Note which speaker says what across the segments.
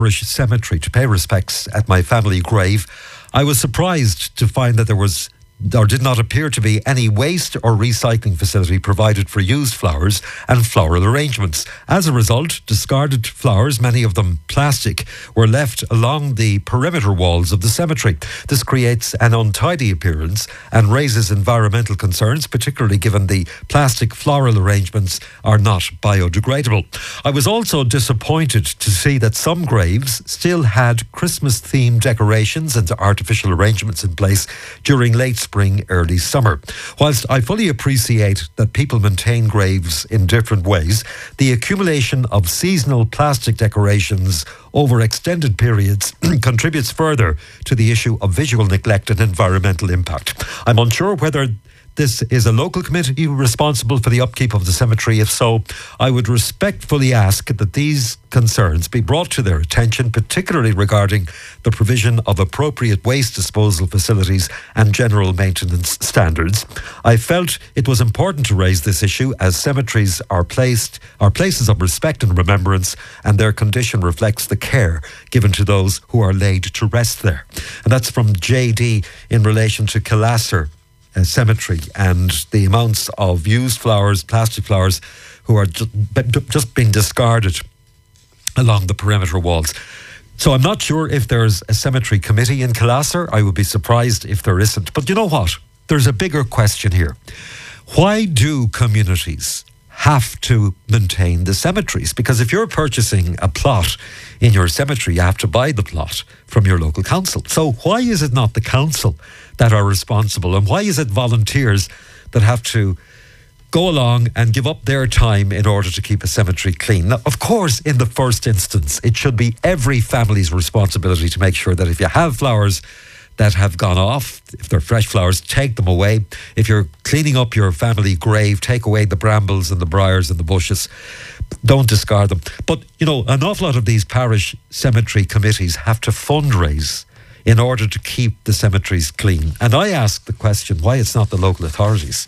Speaker 1: Irish cemetery to pay respects at my family grave, I was surprised to find that there was or did not appear to be any waste or recycling facility provided for used flowers and floral arrangements. As a result, discarded flowers, many of them plastic, were left along the perimeter walls of the cemetery. This creates an untidy appearance and raises environmental concerns, particularly given the plastic floral arrangements are not biodegradable. I was also disappointed to see that some graves still had Christmas-themed decorations and artificial arrangements in place during late spring, early summer. Whilst I fully appreciate that people maintain graves in different ways, the accumulation of seasonal plastic decorations over extended periods contributes further to the issue of visual neglect and environmental impact. I'm unsure whether this is a local committee responsible for the upkeep of the cemetery. If so, I would respectfully ask that these concerns be brought to their attention, particularly regarding the provision of appropriate waste disposal facilities and general maintenance standards. I felt it was important to raise this issue as cemeteries are places of respect and remembrance, and their condition reflects the care given to those who are laid to rest there. And that's from JD in relation to Killasser cemetery and the amounts of used flowers, plastic flowers, who are just being discarded along the perimeter walls. So I'm not sure if there's a cemetery committee in Killasser. I would be surprised if there isn't. But you know what? There's a bigger question here. Why do communities have to maintain the cemeteries? Because if you're purchasing a plot in your cemetery, you have to buy the plot from your local council. So why is it not the council that are responsible? And why is it volunteers that have to go along and give up their time in order to keep a cemetery clean? Now, of course, in the first instance, it should be every family's responsibility to make sure that if you have flowers that have gone off, if they're fresh flowers, take them away. If you're cleaning up your family grave, take away the brambles and the briars and the bushes. Don't discard them. But, you know, an awful lot of these parish cemetery committees have to fundraise in order to keep the cemeteries clean. And I ask the question, why it's not the local authorities?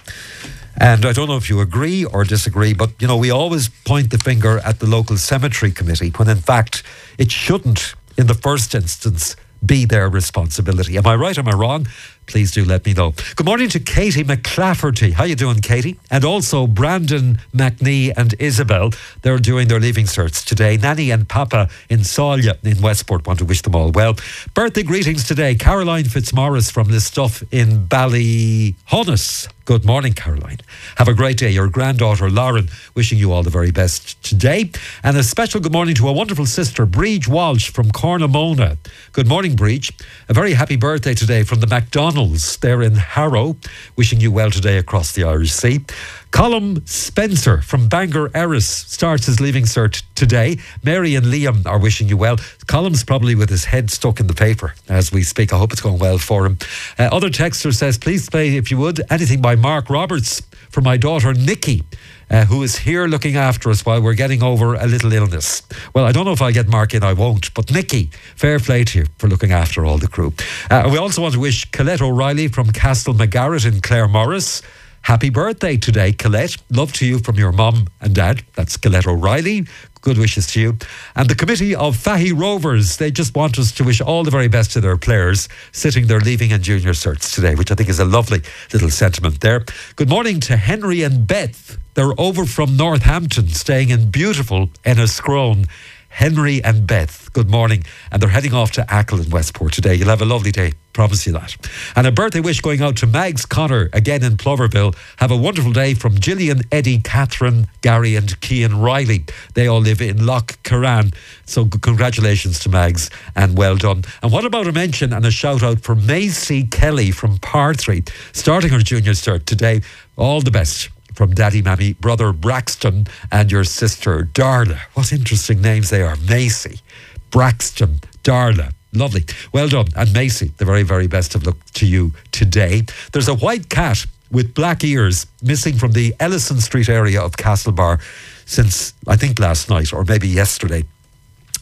Speaker 1: And I don't know if you agree or disagree, but, you know, we always point the finger at the local cemetery committee when in fact it shouldn't, in the first instance, be their responsibility. Am I right? Am I wrong? Please do let me know. Good morning to Katie McClafferty. How you doing, Katie? And also Brandon McNee and Isabel. They're doing their leaving certs today. Nanny and Papa in Sawley in Westport want to wish them all well. Birthday greetings today. Caroline Fitzmaurice from Listuff in Ballyhonus. Good morning, Caroline. Have a great day. Your granddaughter, Lauren, wishing you all the very best today. And a special good morning to a wonderful sister, Breege Walsh from Cornamona. Good morning, Breege. A very happy birthday today from the McDonald's there in Harrow. Wishing you well today across the Irish Sea. Colm Spencer from Bangor Erris starts his leaving cert today. Mary and Liam are wishing you well. Colm's probably with his head stuck in the paper as we speak. I hope it's going well for him. Other texter says, please play, if you would, anything by Mark Roberts for my daughter Nikki, who is here looking after us while we're getting over a little illness. Well, I don't know if I get Mark in, I won't. But Nikki, fair play to you for looking after all the crew. We also want to wish Colette O'Reilly from Castle McGarrett in Claremorris happy birthday today, Colette. Love to you from your mum and dad. That's Colette O'Reilly. Good wishes to you. And the committee of Fahy Rovers, they just want us to wish all the very best to their players sitting their leaving and junior certs today, which I think is a lovely little sentiment there. Good morning to Henry and Beth. They're over from Northampton, staying in beautiful Enniscrone. Henry and Beth, good morning. And they're heading off to Achill in Westport today. You'll have a lovely day, promise you that. And a birthday wish going out to Mags Connor, again in Ploverville. Have a wonderful day from Gillian, Eddie, Catherine, Gary and Cian Riley. They all live in Lough Curran. So congratulations to Mags and well done. And what about a mention and a shout out for Macy Kelly from Parthree, starting her junior cert today. All the best from Daddy, Mammy, brother Braxton and your sister Darla. What interesting names they are. Macy, Braxton, Darla. Lovely. Well done. And Macy, the very, very best of luck to you today. There's a white cat with black ears missing from the Ellison Street area of Castlebar since, I think, last night or maybe yesterday.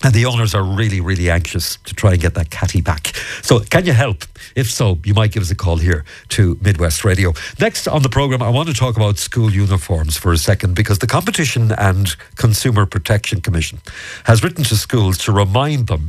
Speaker 1: And the owners are really, really anxious to try and get that catty back. So can you help? If so, you might give us a call here to Midwest Radio. Next on the programme, I want to talk about school uniforms for a second, because the Competition and Consumer Protection Commission has written to schools to remind them